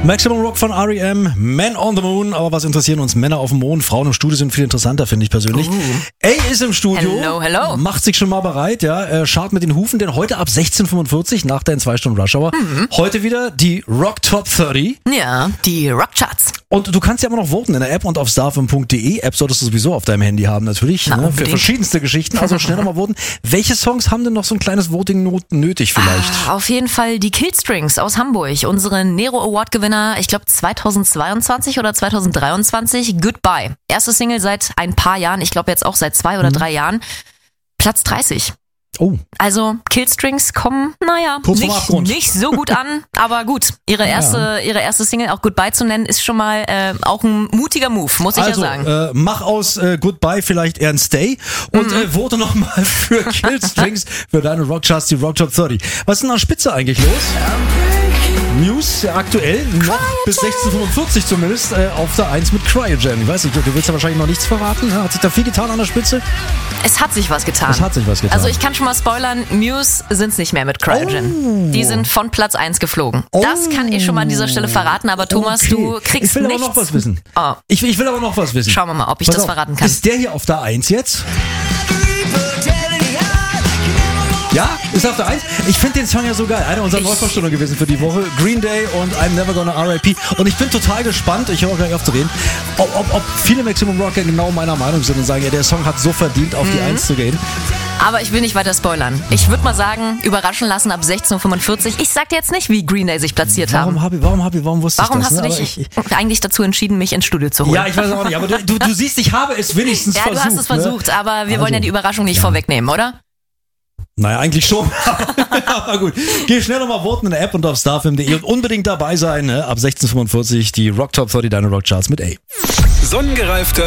Maximum Rock von R.E.M., Man on the Moon. Aber was interessieren uns Männer auf dem Mond? Frauen im Studio sind viel interessanter, finde ich persönlich. A ist im Studio. Hello. Macht sich schon mal bereit, ja. Schaut mit den Hufen, denn heute ab 16:45 nach deinen 2 Stunden Rush Hour. Heute wieder die Rock Top 30. Ja, die Rockcharts. Und du kannst ja immer noch voten in der App und auf starfm.de. App solltest du sowieso auf deinem Handy haben natürlich, Na, für verschiedenste Geschichten. Also schnell nochmal voten. Welche Songs haben denn noch so ein kleines Voting nötig vielleicht? Auf jeden Fall die Killstrings aus Hamburg, unsere Nero Award Gewinner, ich glaube 2022 oder 2023, Goodbye. Erste Single seit ein paar Jahren, ich glaube jetzt auch seit 2 oder 3 Jahren. Platz 30. Oh. Also Killstrings kommen, nicht so gut an, aber gut. Ihre erste Single auch Goodbye zu nennen, ist schon mal auch ein mutiger Move, muss ich ja sagen. Mach aus Goodbye vielleicht eher ein Stay und vote nochmal für Killstrings für deine Rockcharts, die Rock Top 30. Was ist denn an Spitze eigentlich los? News aktuell noch bis 16:45 zumindest auf der 1 mit Cryogen. Ich weiß nicht, du willst ja wahrscheinlich noch nichts verraten. Hat sich da viel getan an der Spitze? Es hat sich was getan. Also ich kann schon mal spoilern, Muse sind's nicht mehr mit Cryogen. Die sind von Platz 1 geflogen. Das kann ich schon mal an dieser Stelle verraten, aber Thomas, du kriegst nichts. Ich will aber noch was wissen. Oh. Ich will aber noch was wissen. Schauen wir mal, ob ich das verraten kann. Ist der hier auf der 1 jetzt? Ja, ist auf der 1. Ich finde den Song ja so geil. Eine unserer Neuvorstellungen gewesen für die Woche. Green Day und I'm Never Gonna R.I.P. Und ich bin total gespannt, ich höre auch gleich auf zu reden, ob viele Maximum Rocker genau meiner Meinung sind und sagen, ja, der Song hat so verdient, auf die 1 zu gehen. Aber ich will nicht weiter spoilern. Ich würde mal sagen, überraschen lassen ab 16:45. Ich sag dir jetzt nicht, wie Green Day sich platziert haben. Warum wusste ich das? Warum hast du dich eigentlich dazu entschieden, mich ins Studio zu holen? Ja, ich weiß auch nicht, aber du siehst, ich habe es wenigstens versucht. Ja, du hast es versucht, aber wir wollen ja die Überraschung nicht vorwegnehmen, oder? Naja, eigentlich schon. Aber gut. Geh schnell nochmal voten in der App und auf starfm.de und unbedingt dabei sein. Ab 16:45 die Rock Top 30 deine Rockcharts mit A. Sonnengereifter